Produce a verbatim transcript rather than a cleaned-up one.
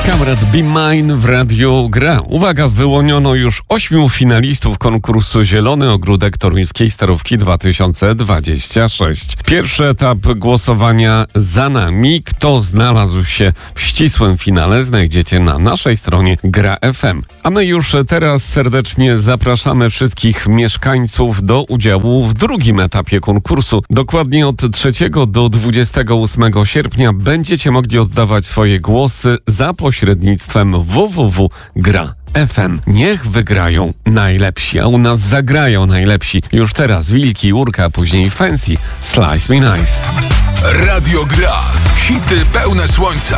Kamrat Be Mine w Radiu Gra. Uwaga, wyłoniono już ośmiu finalistów konkursu Zielony Ogródek Toruńskiej Starówki dwa tysiące dwudziesty szósty. Pierwszy etap głosowania za nami. Kto znalazł się w ścisłym finale, znajdziecie na naszej stronie Gra F M. A my już teraz serdecznie zapraszamy wszystkich mieszkańców do udziału w drugim etapie konkursu. Dokładnie od trzeciego do dwudziestego ósmego sierpnia będziecie mogli oddawać swoje głosy za pośrednictwem w w w kropka gra F M. Niech wygrają najlepsi, a u nas zagrają najlepsi. Już teraz Wilki, Urka, a później Fancy, Slice Me Nice. Radio Gra. Hity pełne słońca.